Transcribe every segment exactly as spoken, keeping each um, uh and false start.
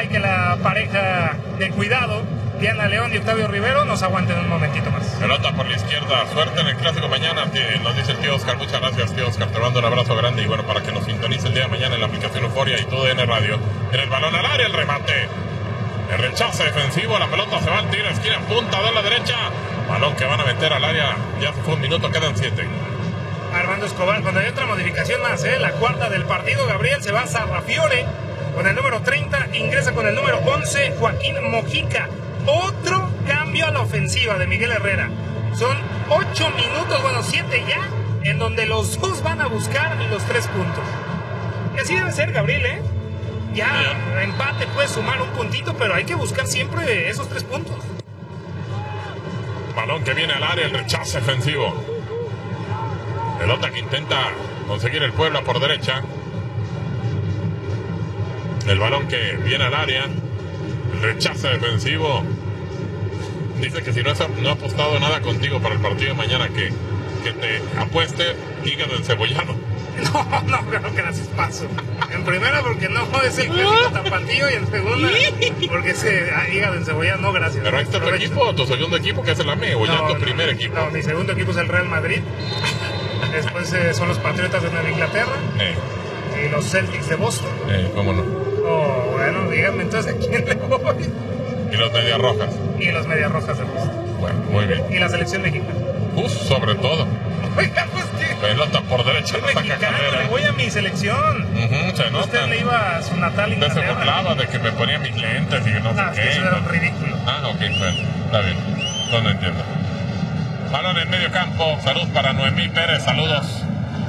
Ojalá que la pareja de cuidado, Diana León y Octavio Rivero, nos aguanten un momentito más. Pelota por la izquierda, suerte en el clásico mañana, nos dice el tío Oscar. Muchas gracias, tío Oscar, te mando un abrazo grande y bueno, para que nos sintonice el día de mañana en la aplicación Euforia y T U D N Radio. En el balón al área, el remate, el rechace defensivo, la pelota se va al tiro, esquina, punta de la derecha, balón que van a meter al área, ya se fue un minuto, quedan siete. Armando Escobar, cuando hay otra modificación más, ¿eh? La cuarta del partido, Gabriel, se va a Sarrafiore con el número treinta, ingresa con el número once, Joaquín Mojica. Otro cambio a la ofensiva de Miguel Herrera. Son ocho minutos, bueno, siete ya, en donde los dos van a buscar los tres puntos. Y así debe ser, Gabriel, ¿eh? Ya, empate puede sumar un puntito, pero hay que buscar siempre esos tres puntos. Balón que viene al área, el rechace defensivo. Pelota que intenta conseguir el Puebla por derecha. El balón que viene al área, el rechace defensivo. Dice que si no, has, no ha apostado nada contigo para el partido de mañana, que, que te apueste hígado encebollado. No, no, no, gracias, paso. En primera porque no es el clásico tapatío y en segunda porque ese hígado encebollado, no, gracias. Pero ahí está tu equipo, tu segundo equipo, que es el A M E, o no, ya tu no, primer equipo. No, mi segundo equipo es el Real Madrid. Después eh, son los Patriotas de Nueva Inglaterra. Eh. Y los Celtics de Boston. Eh, ¿cómo no? Oh, bueno, díganme entonces a quién le voy. Y los Medias Rojas. Y los Medias Rojas de Boston. Bueno, muy bien. Y la selección mexicana. Uf, sobre todo. Oiga, pues que... Pelota por derecha, no saca carrera. Le voy a mi selección. Uh-huh, se nota. Usted le iba a su natal Inglaterra. Usted se burlaba de que me ponía mis lentes y que no sé ah, qué. Que eso era un ridículo. Ah, ok, bueno, está bien. No lo entiendo. Balón en medio campo. Salud para Noemí Pérez, saludos.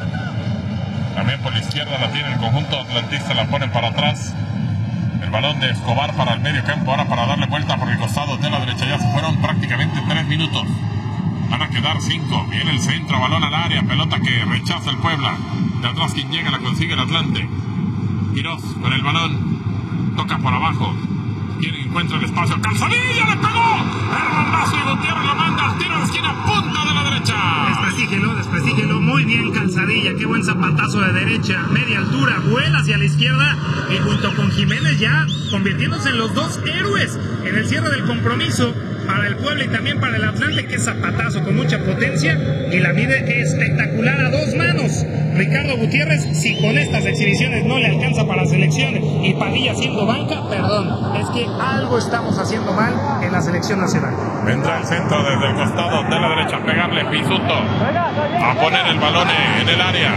También por la izquierda la tiene el conjunto atlantista, la ponen para atrás. El balón de Escobar para el medio campo, ahora para darle vuelta por el costado de la derecha. Ya se fueron prácticamente tres minutos. Van a quedar cinco. Viene el centro, balón al área, pelota que rechaza el Puebla. De atrás quien llega la consigue el Atlante. Quirós con el balón. Toca por abajo. Quien encuentra el espacio. ¡Calzadilla le pegó! El bombazo y Gutiérrez lo manda al tiro de esquina, punta de la derecha. Desprestígelo, desprestígelo. Muy bien, Calzadilla. Qué buen zapatazo de derecha. Media altura, vuela hacia la izquierda. Y junto con Jiménez ya convirtiéndose en los dos héroes en el cierre del compromiso. Para el Puebla y también para el Atlante, que zapatazo con mucha potencia y la mide espectacular a dos manos. Ricardo Gutiérrez, si con estas exhibiciones no le alcanza para la selección y Padilla siendo banca, perdón, es que algo estamos haciendo mal en la selección nacional. Vendrá el centro desde el costado de la derecha, pegarle Pisuto, a poner el balón en el área.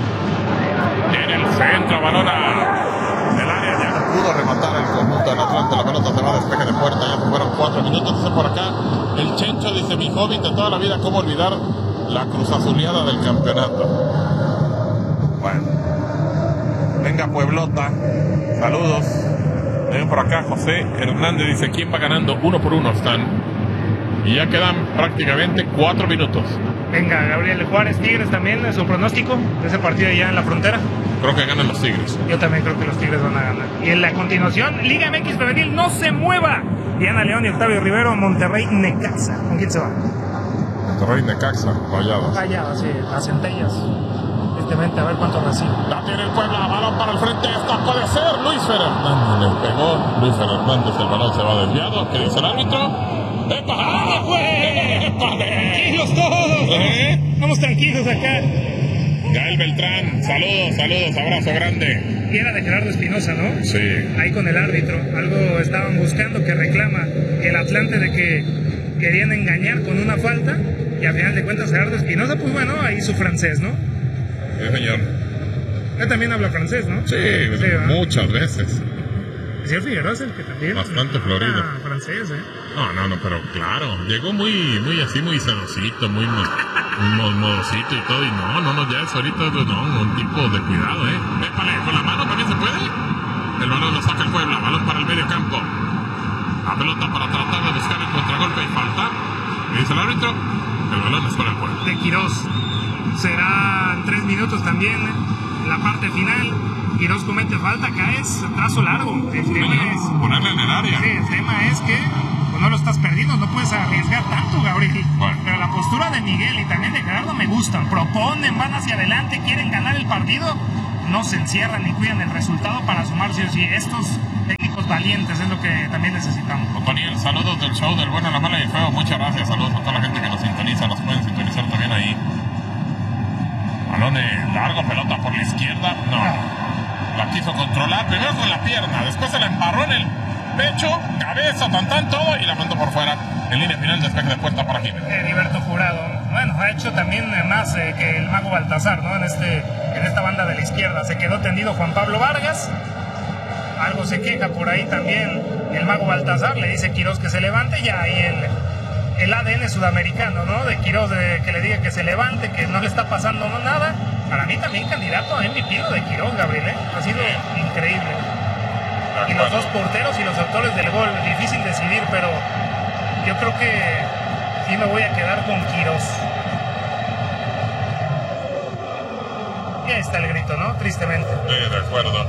En el centro, balón a... pudo rematar el conjunto del Atlante, la pelota se va a despeje de puerta, ya se fueron cuatro minutos, dice por acá, el Chencho dice, mi hobby de toda la vida, cómo olvidar la cruz azuleada del campeonato. Bueno, venga Pueblota, saludos. Ven por acá, José Hernández dice, ¿quién va ganando? Uno por uno están, y ya quedan prácticamente cuatro minutos. Venga, Gabriel Juárez, Tigres también, su pronóstico de ese partido allá en la frontera. Creo que ganan los Tigres. Yo también creo que los Tigres van a ganar. Y en la continuación, Liga M X Femenil, no se mueva. Diana León y Octavio Rivero, Monterrey Necaxa. ¿Con quién se va? Monterrey Necaxa, Rayadas. Rayadas, sí, las centellas. Tristemente, a ver cuánto recibe. La tiene el Puebla, balón para el frente, esta puede ser Luis Fer Hernández. Le pegó Luis Fer Hernández, el balón se va desviado. ¿Qué dice el árbitro? ¡Epa! ¡Ah, güey! ¡Tranquilos todos! ¿Eh? Vamos tranquilos acá. Gael Beltrán, saludos, saludos, abrazo grande. Y era de Gerardo Espinosa, ¿no? Sí. Ahí con el árbitro, algo estaban buscando que reclama el Atlante de que querían engañar con una falta y al final de cuentas Gerardo Espinosa, pues bueno, ahí su francés, ¿no? Sí, señor. Él también habla francés, ¿no? Sí, sí, muchas veces. El señor Figueroa es el que también... Bastante florido. Ah, francés, ¿eh? No, no, no, pero claro, llegó muy, muy así, muy sedosito, muy... un modosito y todo, y no, no, no, ya es ahorita, no, un tipo de cuidado, ¿eh? Épale, con la mano también se puede. El balón lo saca el Puebla, balón para el medio campo. La pelota para tratar de buscar el contragolpe y falta. ¿Qué dice el árbitro? El balón es para el Puebla. De Quirós. Serán tres minutos también, ¿eh? La parte final. Quirós comete falta, caes trazo largo. El tema es... ponerle en el área. Sí, el tema es que pues no lo estás perdiendo, no puedes arriesgar tanto, Gabriel. Bueno. Pero la postura de Miguel y también de Gerardo me gustan. Proponen, van hacia adelante, quieren ganar el partido. No se encierran ni cuidan el resultado para sumar sí o sí. Estos técnicos ciudadanos valientes, es lo que también necesitamos. Otoniel, saludos del show del bueno, la mala y el feo. Muchas gracias, saludos a toda la gente que nos sintoniza, nos pueden sintonizar también ahí. Balón largo, pelota por la izquierda, no. La quiso controlar, primero con la pierna, después se la embarró en el pecho, cabeza, tan tan todo y la mandó por fuera. En línea final, despeje de puerta para Jiménez. Heriberto Jurado, bueno, ha hecho también más eh, que el mago Baltazar, ¿no? En, este, en esta banda de la izquierda. Se quedó tendido Juan Pablo Vargas. Algo se queja por ahí también el mago Baltazar. Le dice Quirós que se levante. Ya ahí el, el A D N sudamericano, ¿no? De Quirós, de, que le diga que se levante, que no le está pasando no, nada. Para mí también candidato a M V P de Quirós, Gabriel, ¿eh? Ha sido increíble. Y los dos porteros y los autores del gol. Difícil decidir, pero yo creo que sí me voy a quedar con Quirós. Y ahí está el grito, ¿no? Tristemente. Sí, de acuerdo.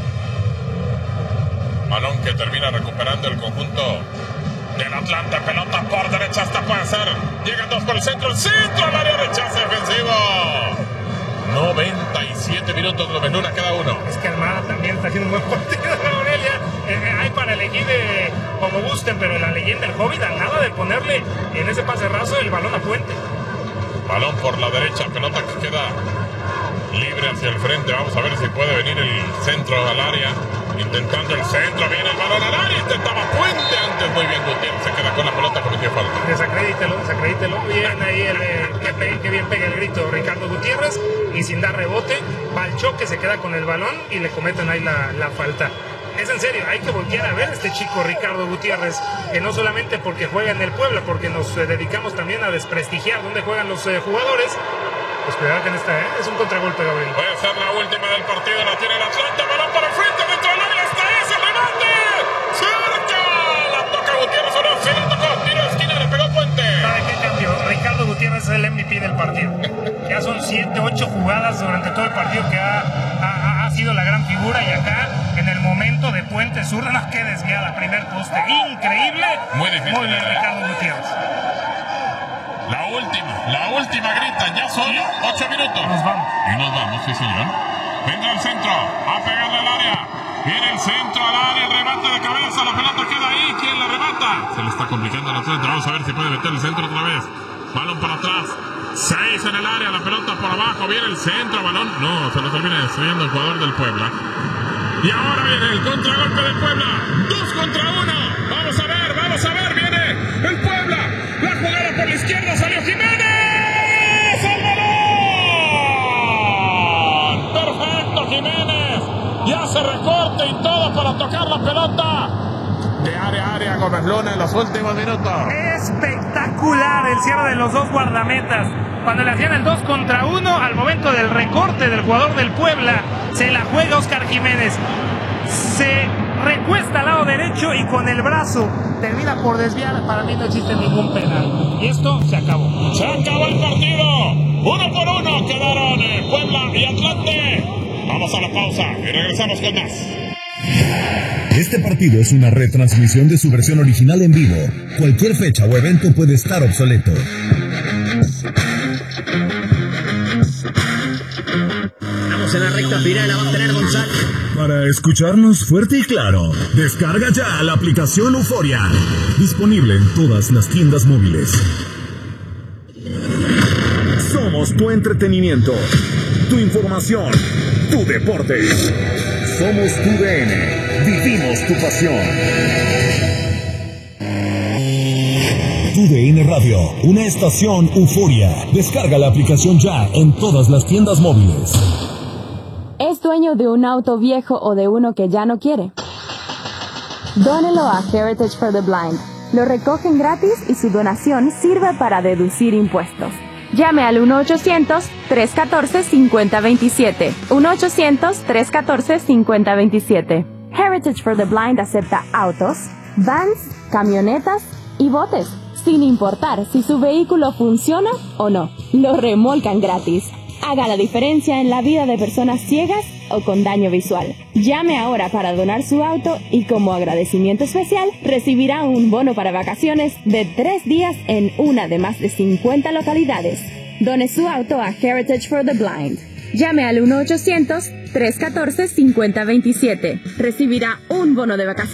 Balón que termina recuperando el conjunto del Atlante. Pelota por derecha, hasta puede ser. Llegan dos por el centro. El centro al área, rechazo defensivo. noventa y siete minutos, lo menura cada uno. Es que Almada también está haciendo un buen partido, Aurelia. Eh, hay para elegir eh, como gusten, pero la leyenda del Hobbit, al nada de ponerle en ese pase raso el balón a Puente. Balón por la derecha, pelota que queda libre hacia el frente. Vamos a ver si puede venir el centro al área. Intentando el centro, viene el balón al área. Intentaba Puente antes, muy bien Gutiérrez. Se queda con la pelota, cometió falta. Desacredítelo, desacredítelo. Bien ahí, el, eh, que, pe que bien pega el grito Ricardo Gutiérrez. Y sin dar rebote, va al choque, se queda con el balón y le cometen ahí la, la falta. Es en serio, hay que voltear a ver a este chico Ricardo Gutiérrez, que no solamente porque juega en el Puebla, porque nos eh, dedicamos también a desprestigiar dónde juegan los eh, jugadores. Pues cuidado que en esta, ¿eh? Es un contragolpe, Gabriel. Puede ser la última del partido, la tiene el Atlante, balón para el frente, dentro del área, está ese remate. ¡Cerca! La toca Gutiérrez, ahora sí la tocó, tiro de esquina, le pegó Puente. ¿Sabe qué cambió? Ricardo Gutiérrez es el M V P del partido. Ya son siete, ocho jugadas durante todo el partido que ha, ha, ha sido la gran figura, y acá, en el momento de Puente zurda, no, que desviada, primer poste, increíble. Muy difícil. Muy bien, Ricardo Gutiérrez. La última, la última grita, ya son ocho minutos. Nos vamos. Y nos vamos, sí señor. Vendrá el centro, a pegarle al área. Viene el centro al área, el remate de cabeza, la pelota queda ahí. ¿Quién la remata? Se le está complicando al Atlante. Vamos a ver si puede meter el centro otra vez. Balón para atrás. Seis en el área, la pelota por abajo. Viene el centro, balón. No, se lo termina destruyendo el jugador del Puebla. Y ahora viene el contragolpe del Puebla. Dos contra uno. Vamos a ver, vamos a ver. Viene el Puebla. La jugada por la izquierda, salió Jiménez. ¡El balón! Perfecto, Jiménez. Ya se recorta y todo para tocar la pelota. De área a área, Gómez Luna en los últimos minutos. Espectacular el cierre de los dos guardametas. Cuando le hacían el dos contra uno, al momento del recorte del jugador del Puebla, se la juega Óscar Jiménez. Se recuesta al lado derecho y con el brazo termina por desviar. Para mí no existe ningún penal. Y esto se acabó. Se acabó el partido. Uno por uno quedaron eh, Puebla y Atlante. Vamos a la pausa y regresamos con más. Este partido es una retransmisión de su versión original en vivo. Cualquier fecha o evento puede estar obsoleto. Estamos en la recta final, la va a tener González. Para escucharnos fuerte y claro, descarga ya la aplicación Euforia. Disponible en todas las tiendas móviles. Somos tu entretenimiento, tu información, tu deporte. Somos tu D N. Vivimos tu pasión. Tu D N Radio, una estación Euforia. Descarga la aplicación ya en todas las tiendas móviles. ¿Es dueño de un auto viejo o de uno que ya no quiere? Dónelo a Heritage for the Blind. Lo recogen gratis y su donación sirve para deducir impuestos. Llame al uno ochocientos, tres uno cuatro, cinco cero dos siete. uno ochocientos, tres uno cuatro, cinco cero dos siete. Heritage for the Blind acepta autos, vans, camionetas y botes, sin importar si su vehículo funciona o no. Lo remolcan gratis. Haga la diferencia en la vida de personas ciegas o con daño visual. Llame ahora para donar su auto y como agradecimiento especial recibirá un bono para vacaciones de tres días en una de más de cincuenta localidades. Done su auto a Heritage for the Blind. Llame al uno ochocientos, tres uno cuatro, cinco cero dos siete. Recibirá un bono de vacaciones.